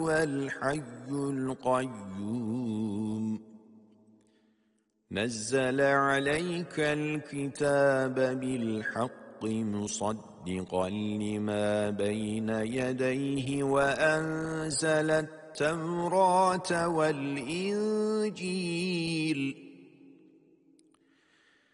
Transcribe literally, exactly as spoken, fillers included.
الحي القيوم نزل عليك الكتاب بالحق مصدقا لما بين يديه وأنزل التوراة والإنجيل